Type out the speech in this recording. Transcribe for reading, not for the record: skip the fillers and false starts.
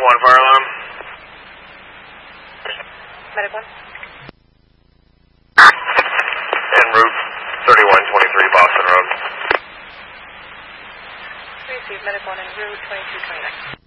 1, fire alarm. Medic 1. En route 3123 Boston Road. Receive Medic 1 en route 2229.